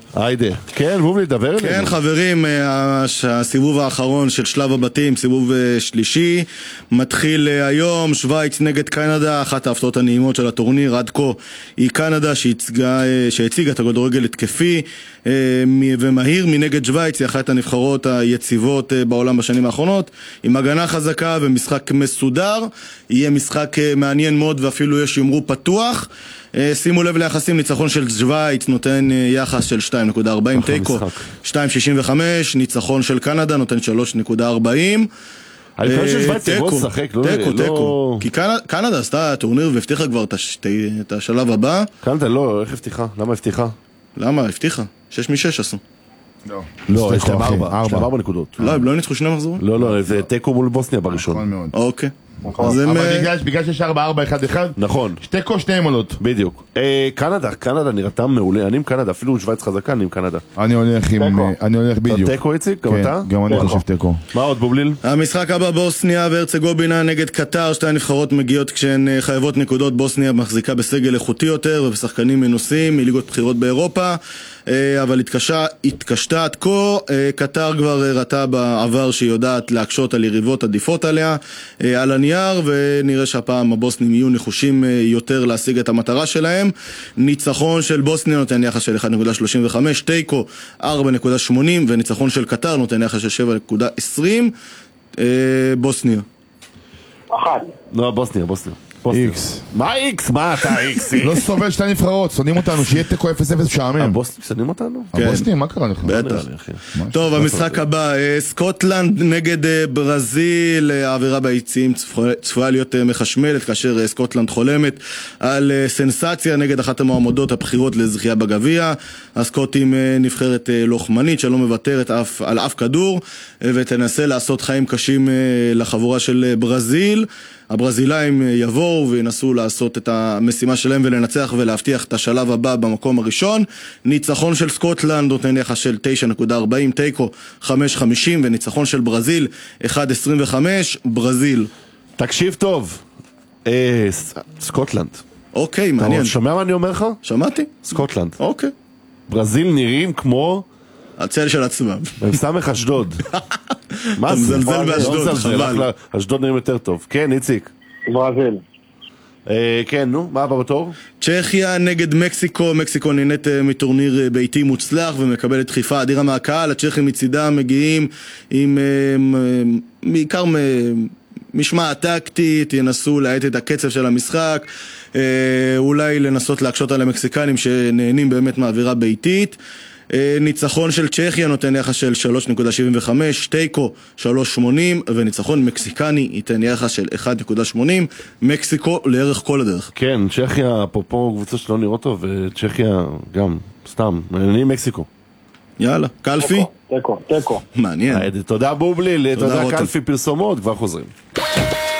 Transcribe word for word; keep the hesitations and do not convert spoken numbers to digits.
היידה. כן, בובלי, דבר אלינו. כן, חברים, הסיבוב האחרון של שלב הבתים, סיבוב שלישי, מתחיל היום, שוויץ נגד קנדה, אחת ההפתעות הנעימות של הטורניר, עד כה היא קנדה שהציגה, שהציגה את הכדורגל התקפי ומהיר מנגד שוויץ, היא אחת הנבחרות היציבות בעולם בשנים האחרונות, עם הגנה חזקה ומשחק מסודר, יהיה משחק מעניין מאוד ואפילו יש יאמרו פתוח. שימו לב ליחסים, ניצחון של שוויץ נותן יחס של שתיים נקודה ארבעים, תיקו שתיים נקודה שישים וחמש, ניצחון של קנדה נותן שלוש נקודה ארבעים. אני חושב ששוויץ תבוא לשחק, לא... תיקו, תיקו, כי קנדה עשתה טורניר והבטיחה כבר את השלב הבא. קנדה לא, איך הבטיחה? למה הבטיחה? למה? הבטיחה, שש משש עשו. לא, לא, יש להם ארבע, יש להם ארבע נקודות. לא, הם לא ניצחו שני מחזורים? לא, לא, זה תיקו מול בוסניה בראשון. נכון מאוד. אוקיי. אבל בגלל שיש ארבע ארבע אחד אחד, נכון, שתיקו שתיהם עולות. בדיוק. קנדה, קנדה נראתה מעולה. אני עם קנדה, אפילו שוויץ חזקה, אני עם קנדה. אני הולך עם... אני הולך בדיוק. תיקו איציק, גם אתה? גם אני חושב תיקו. מה עוד בובליל? המשחק הבא, בוסניה והרצגובינה נגד קטר. שתי הנבחרות מגיעות כשהן חייבות נקודות. בוסניה מחזיקה בסגל איכותי יותר ובשחקנים מנוסים מליגות בחירות באירופה, אבל התקשה, התקשתה עד כה. קטר כבר הראתה בעבר שהיא יודעת להקשות על יריבות עדיפות עליה על הנייר, ונראה שהפעם הבוסנים יהיו נחושים יותר להשיג את המטרה שלהם. ניצחון של בוסניה נותן יחס של אחת נקודה שלושים וחמש, תיקו ארבע נקודה שמונים, וניצחון של קטר נותן יחס של שבע נקודה עשרים. בוסניה אחת. לא, בוסניה, בוסניה. איקס. מה איקס? מה אתה איקס? לא סובל שתי נבחרות, שונאים אותנו, שיהיה תיקו אפס אפס שעמם. הבוסנים שונאים אותנו? הבוסנים, מה קרה לך? בטח. טוב, המשחק הבא, סקוטלנד נגד ברזיל. העבירה ביציעים צפויה להיות מחשמלת, כאשר סקוטלנד חולמת על סנסציה נגד אחת המועמדות הבחירות לזכייה בגביע. הסקוטים נבחרת לוחמנית שלא מוותרת על אף כדור, ותנסה לעשות חיים קשים לחבורה של ברזיל. הברזילאים יבואו וינסו לעשות את המשימה שלהם ולנצח ולהבטיח את השלב הבא במקום הראשון. ניצחון של סקוטלנד נותן יחס של תשע נקודה ארבעים, תיקו חמש נקודה חמישים, וניצחון של ברזיל אחת נקודה עשרים וחמש. ברזיל. תקשיב טוב, סקוטלנד. אוקיי, מעניין. אתה שומע מה אני אומר לך? שמעתי. סקוטלנד. אוקיי. ברזיל נראים כמו... הצל של עצמם. הם סמך אשדוד. מה זה? אתה מזלזל באשדוד, חבל. אשדוד נראים יותר טוב. כן, איציק. ברזיל. כן, נו, מה הבא בתור? צ'כיה נגד מקסיקו. מקסיקו נהנית מטורניר ביתי מוצלח ומקבלת דחיפה אדירה מהקהל. הצ'כים מצידם מגיעים עם בעיקר משמעת טקטית, ינסו להאט את הקצב של המשחק, אולי לנסות להקשות על המקסיקנים שנהנים באמת מהאווירה ביתית. ניצחון של צ'כיה נותן יחס של שלוש נקודה שבעים וחמש, תיקו שלוש נקודה שמונים, וניצחון מקסיקני ייתן יחס של אחת נקודה שמונים. מקסיקו לערך כל הדרך. כן, צ'כיה, אפרופו קבוצה שלא נראות טוב, וצ'כיה גם, סתם, אני מקסיקו. יאללה, קלפי? תיקו, תיקו. מעניין. תודה בובלי, תודה קלפי, פרסומות, כבר חוזרים.